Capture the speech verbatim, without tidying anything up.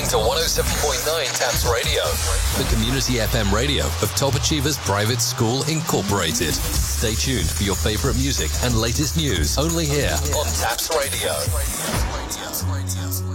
to one oh seven point nine Taps Radio, the community F M radio of Top Achievers Private School Incorporated. Stay tuned for your favorite music and latest news only here on Taps Radio.